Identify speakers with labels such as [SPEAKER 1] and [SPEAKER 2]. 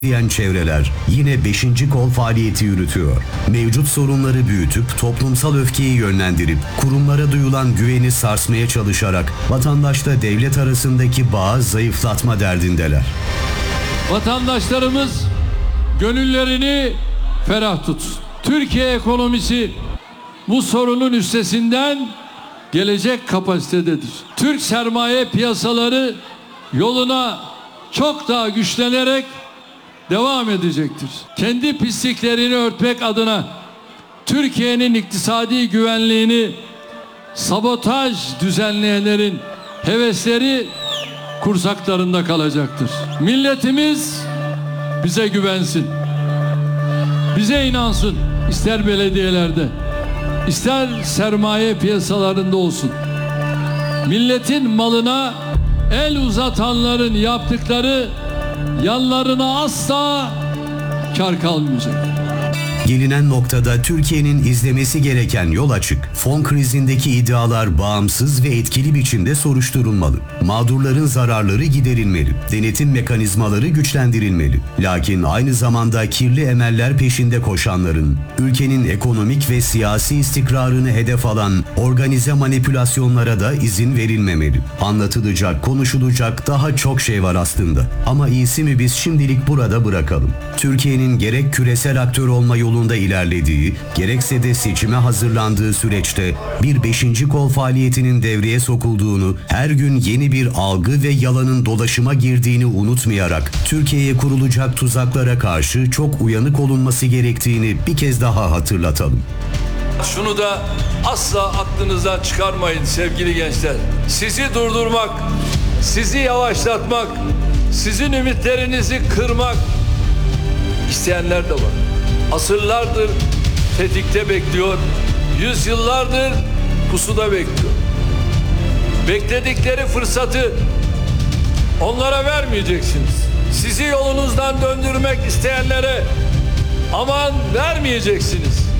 [SPEAKER 1] diyen çevreler yine 5. kol faaliyeti yürütüyor. Mevcut sorunları büyütüp toplumsal öfkeyi yönlendirip kurumlara duyulan güveni sarsmaya çalışarak vatandaşla devlet arasındaki bağı zayıflatma derdindeler.
[SPEAKER 2] Vatandaşlarımız gönüllerini ferah tutsun. Türkiye ekonomisi bu sorunun üstesinden gelecek kapasitededir. Türk sermaye piyasaları yoluna çok daha güçlenerek devam edecektir. Kendi pisliklerini örtmek adına Türkiye'nin iktisadi güvenliğini sabotaj düzenleyenlerin hevesleri kursaklarında kalacaktır. Milletimiz bize güvensin. Bize inansın. İster belediyelerde, ister sermaye piyasalarında olsun. Milletin malına el uzatanların yaptıkları yanlarına asla kar kalmayacak.
[SPEAKER 1] Gelinen noktada Türkiye'nin izlemesi gereken yol açık. Fon krizindeki iddialar bağımsız ve etkili biçimde soruşturulmalı. Mağdurların zararları giderilmeli. Denetim mekanizmaları güçlendirilmeli. Lakin aynı zamanda kirli emeller peşinde koşanların, ülkenin ekonomik ve siyasi istikrarını hedef alan organize manipülasyonlara da izin verilmemeli. Anlatılacak, konuşulacak daha çok şey var aslında. Ama iyisi mi biz şimdilik burada bırakalım. Türkiye'nin gerek küresel aktör olma yolunda ilerlediği, gerekse de seçime hazırlandığı süreçte bir 5. kol faaliyetinin devreye sokulduğunu, her gün yeni bir algı ve yalanın dolaşıma girdiğini unutmayarak Türkiye'ye kurulacak tuzaklara karşı çok uyanık olunması gerektiğini bir kez daha hatırlatalım.
[SPEAKER 2] Şunu da asla aklınızdan çıkarmayın sevgili gençler. Sizi durdurmak, sizi yavaşlatmak, sizin ümitlerinizi kırmak isteyenler de var. Asırlardır tetikte bekliyor, yüzyıllardır pusuda bekliyor. Bekledikleri fırsatı onlara vermeyeceksiniz. Sizi yolunuzdan döndürmek isteyenlere aman vermeyeceksiniz.